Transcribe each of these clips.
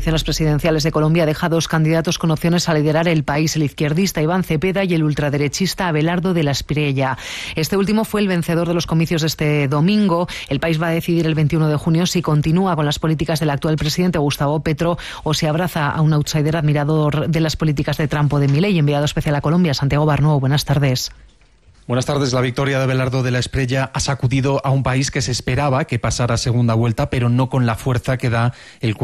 elecciones presidenciales de Colombia deja dos candidatos con opciones a liderar el país, el izquierdista Iván Cepeda y el ultraderechista Abelardo de la Espriella. Este último fue el vencedor de los comicios de este domingo. El país va a decidir el 21 de junio si continúa con las políticas del actual presidente Gustavo Petro o se abraza a un outsider admirador de las políticas de Trump o de Milei. Enviado especial a Colombia, Santiago Barnuo, buenas tardes. Buenas tardes. La victoria de Abelardo de la Espriella ha sacudido a un país que se esperaba que pasara a segunda vuelta, pero no con la fuerza que da el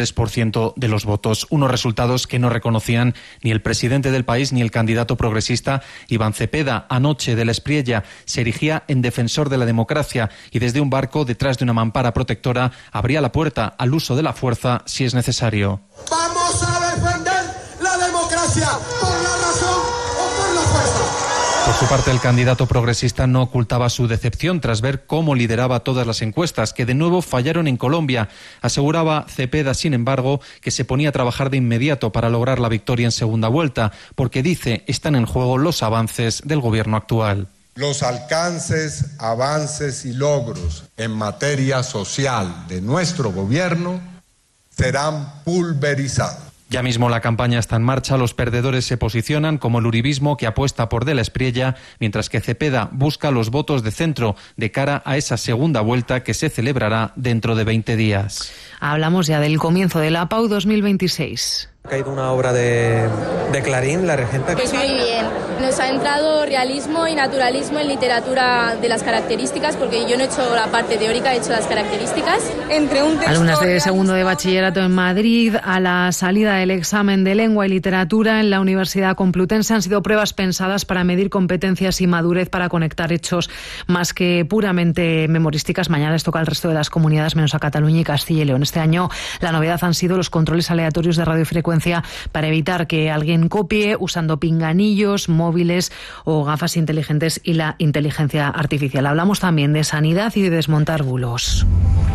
43% de los votos. Unos resultados que no reconocían ni el presidente del país ni el candidato progresista Iván Cepeda. Anoche de la Espriella se erigía en defensor de la democracia y desde un barco detrás de una mampara protectora abría la puerta al uso de la fuerza si es necesario. Vamos a defender la democracia por la razón o por la fuerza. Por su parte, el candidato progresista no ocultaba su decepción tras ver cómo lideraba todas las encuestas, que de nuevo fallaron en Colombia. Aseguraba Cepeda, sin embargo, que se ponía a trabajar de inmediato para lograr la victoria en segunda vuelta, porque dice están en juego los avances del gobierno actual. Los alcances, avances y logros en materia social de nuestro gobierno serán pulverizados. Ya mismo la campaña está en marcha, los perdedores se posicionan como el uribismo que apuesta por de la Espriella, mientras que Cepeda busca los votos de centro de cara a esa segunda vuelta que se celebrará dentro de 20 días. Hablamos ya del comienzo de la PAU 2026. Ha caído una obra de Clarín, La Regenta. Pues muy bien, nos ha entrado realismo y naturalismo en literatura de las características, porque yo no he hecho la parte teórica, he hecho las características. Alumnas de segundo de bachillerato en Madrid, a la salida del examen de lengua y literatura en la Universidad Complutense han sido pruebas pensadas para medir competencias y madurez para conectar hechos más que puramente memorísticas. Mañana les toca al resto de las comunidades menos a Cataluña y Castilla y León. Este año la novedad han sido los controles aleatorios de radiofrecuencia para evitar que alguien copie usando pinganillos, móviles o gafas inteligentes y la inteligencia artificial. Hablamos también de sanidad y de desmontar bulos.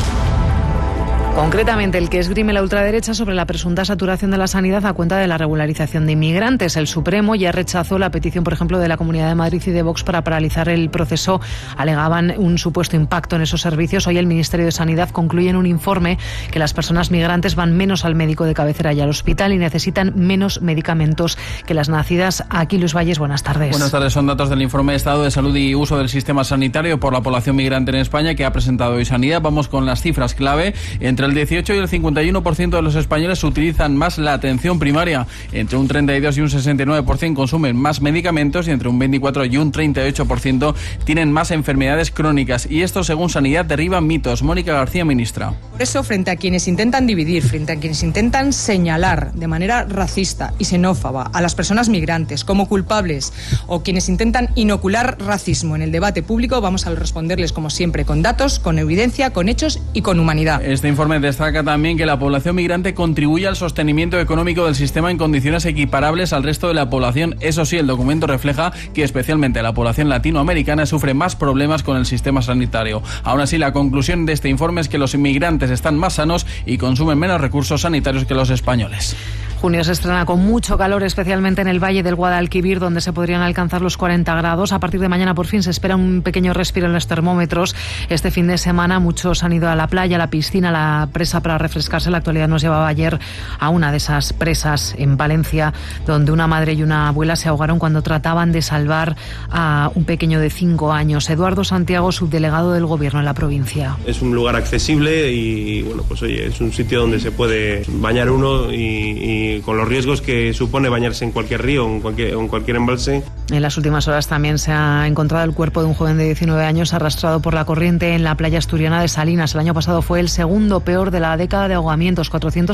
Concretamente, el que esgrime la ultraderecha sobre la presunta saturación de la sanidad a cuenta de la regularización de inmigrantes. El Supremo ya rechazó la petición, por ejemplo, de la Comunidad de Madrid y de Vox para paralizar el proceso. Alegaban un supuesto impacto en esos servicios. Hoy el Ministerio de Sanidad concluye en un informe que las personas migrantes van menos al médico de cabecera y al hospital y necesitan menos medicamentos que las nacidas aquí. Luis Valles, buenas tardes. Buenas tardes. Son datos del informe de Estado de Salud y Uso del Sistema Sanitario por la población migrante en España que ha presentado hoy Sanidad. Vamos con las cifras clave. Entre el 18 y el 51% de los españoles utilizan más la atención primaria. Entre un 32 y un 69% consumen más medicamentos y entre un 24 y un 38% tienen más enfermedades crónicas. Y esto, según Sanidad, derriba mitos. Mónica García, ministra. Por eso, frente a quienes intentan dividir, frente a quienes intentan señalar de manera racista y xenófoba a las personas migrantes como culpables o quienes intentan inocular racismo en el debate público, vamos a responderles, como siempre, con datos, con evidencia, con hechos y con humanidad. Este informe destaca también que la población migrante contribuye al sostenimiento económico del sistema en condiciones equiparables al resto de la población. Eso sí, el documento refleja que especialmente la población latinoamericana sufre más problemas con el sistema sanitario. Aún así, la conclusión de este informe es que los inmigrantes están más sanos y consumen menos recursos sanitarios que los españoles. Junio se estrena con mucho calor, especialmente en el Valle del Guadalquivir, donde se podrían alcanzar los 40 grados. A partir de mañana, por fin, se espera un pequeño respiro en los termómetros. Este fin de semana muchos han ido a la playa, a la piscina, a la presa para refrescarse. La actualidad nos llevaba ayer a una de esas presas en Valencia, donde una madre y una abuela se ahogaron cuando trataban de salvar a un pequeño de 5 años. Eduardo Santiago, subdelegado del Gobierno en la provincia. Es un lugar accesible y bueno, pues oye, es un sitio donde se puede bañar uno y con los riesgos que supone bañarse en cualquier río o en cualquier embalse. En las últimas horas también se ha encontrado el cuerpo de un joven de 19 años arrastrado por la corriente en la playa asturiana de Salinas. El año pasado fue el segundo peor de la década de ahogamientos,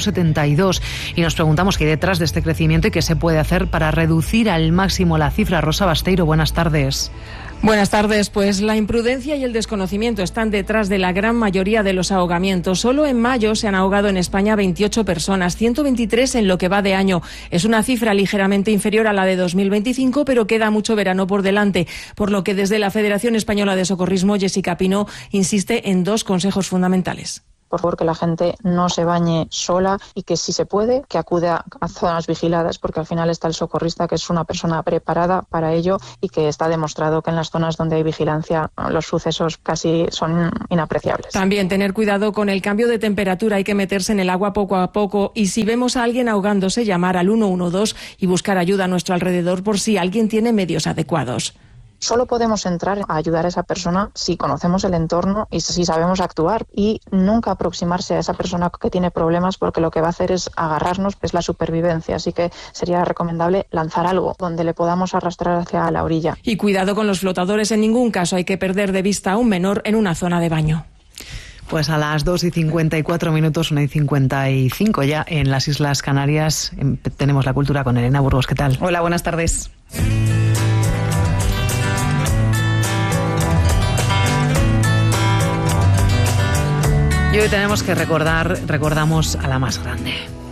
472. Y nos preguntamos qué hay detrás de este crecimiento y qué se puede hacer para reducir al máximo la cifra. Rosa Basteiro, buenas tardes. Buenas tardes. Pues la imprudencia y el desconocimiento están detrás de la gran mayoría de los ahogamientos. Solo en mayo se han ahogado en España 28 personas, 123 en lo que va de año. Es una cifra ligeramente inferior a la de 2025, pero queda mucho verano por delante, por lo que desde la Federación Española de Socorrismo, Jessica Pino insiste en 2 consejos fundamentales. por favor que la gente no se bañe sola y que si se puede, que acuda a zonas vigiladas, porque al final está el socorrista, que es una persona preparada para ello y que está demostrado que en las zonas donde hay vigilancia los sucesos casi son inapreciables. También tener cuidado con el cambio de temperatura, hay que meterse en el agua poco a poco y si vemos a alguien ahogándose, llamar al 112 y buscar ayuda a nuestro alrededor por si alguien tiene medios adecuados. Solo podemos entrar a ayudar a esa persona si conocemos el entorno y si sabemos actuar, y nunca aproximarse a esa persona que tiene problemas, porque lo que va a hacer es agarrarnos, es la supervivencia. Así que sería recomendable lanzar algo donde le podamos arrastrar hacia la orilla. Y cuidado con los flotadores, en ningún caso hay que perder de vista a un menor en una zona de baño. Pues a las 2:54, 1:55 ya en las Islas Canarias tenemos la cultura con Elena Burgos. ¿Qué tal? Hola, buenas tardes. Y hoy tenemos que recordamos a la más grande.